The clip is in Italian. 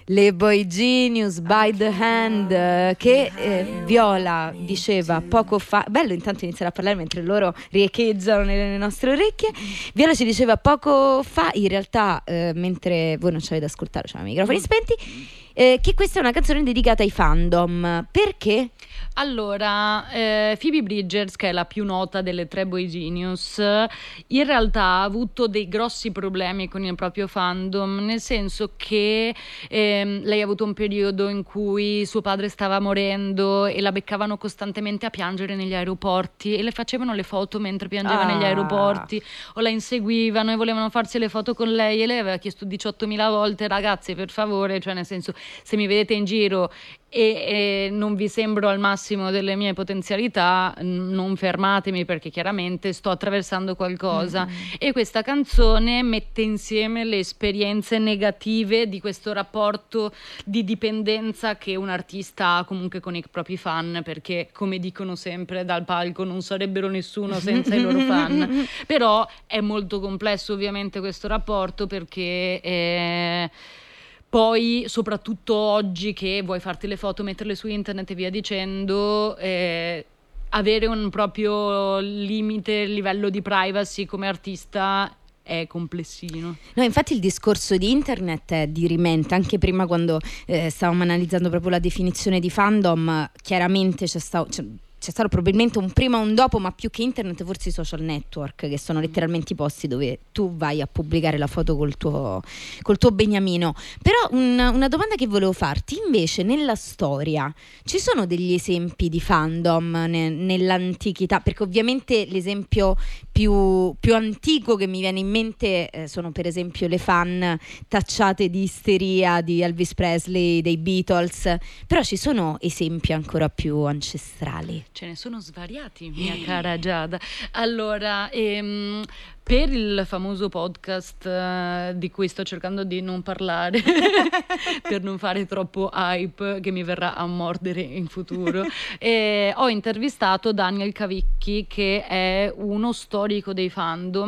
Le Boy Genius, By the Hand, che Viola diceva poco fa. Bello intanto iniziare a parlare mentre loro riecheggiano nelle nostre orecchie. Viola ci diceva poco fa, in realtà mentre voi non ci avete ascoltato, c'erano i microfoni spenti, che questa è una canzone dedicata ai fandom. Perché? Allora, Phoebe Bridgers, che è la più nota delle tre Boy Genius, in realtà ha avuto dei grossi problemi con il proprio fandom, nel senso che lei ha avuto un periodo in cui suo padre stava morendo e la beccavano costantemente a piangere negli aeroporti e le facevano le foto mentre piangeva negli aeroporti, o la inseguivano e volevano farsi le foto con lei, e lei aveva chiesto 18.000 volte: ragazzi, per favore, cioè nel senso, se mi vedete in giro e non vi sembro al massimo delle mie potenzialità, non fermatemi, perché chiaramente sto attraversando qualcosa. E questa canzone mette insieme le esperienze negative di questo rapporto di dipendenza che un artista ha comunque con i propri fan, perché come dicono sempre dal palco non sarebbero nessuno senza i loro fan. Però è molto complesso ovviamente questo rapporto, perché poi, soprattutto oggi che vuoi farti le foto, metterle su internet e via dicendo, avere un proprio limite, livello di privacy come artista è complessino. No, infatti il discorso di internet è dirimente. Anche prima, quando stavamo analizzando proprio la definizione di fandom, chiaramente c'è stato probabilmente un prima e un dopo, ma più che internet forse i social network, che sono letteralmente i posti dove tu vai a pubblicare la foto col tuo beniamino. Però una domanda che volevo farti, invece, nella storia ci sono degli esempi di fandom nell'antichità? Perché ovviamente l'esempio più antico che mi viene in mente sono per esempio le fan tacciate di isteria di Elvis Presley, dei Beatles, però ci sono esempi ancora più ancestrali? Ce ne sono svariati, mia cara Giada. Allora, per il famoso podcast di cui sto cercando di non parlare per non fare troppo hype che mi verrà a mordere in futuro, ho intervistato Daniel Cavicchi, che è uno storico dei fandom